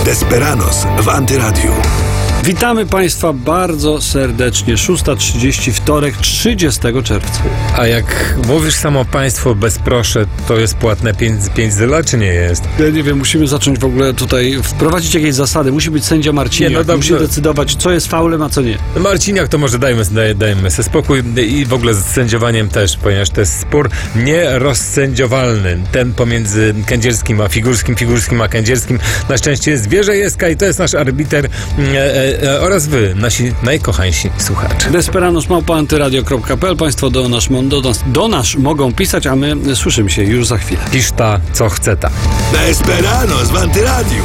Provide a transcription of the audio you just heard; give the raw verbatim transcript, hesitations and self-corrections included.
Desperados w Antyradiu. Witamy Państwa bardzo serdecznie. szósta trzydzieści, wtorek, trzydziestego czerwca. A jak mówisz samo państwo bez proszę, to jest płatne pięć zyla, czy nie jest? Ja nie wiem, musimy zacząć w ogóle tutaj wprowadzić jakieś zasady. Musi być sędzia Marciniak. Nie, no dobrze. Musi decydować, co jest faulem, a co nie. Marciniak to może dajmy, daj, dajmy sobie spokój i w ogóle z sędziowaniem też, ponieważ to jest spór nierozsędziowalny. Ten pomiędzy Kędzierskim a Figurskim, Figurskim a Kędzierskim. Na szczęście jest Wierzejewska i to jest nasz arbiter e, e, oraz wy, nasi najkochańsi słuchacze. Desperados małpa antyradio kropka p l. Państwo do nas, do, nas, do nas mogą pisać, a my słyszymy się już za chwilę. Pisz ta, co chce ta. Desperados w Antyradiu.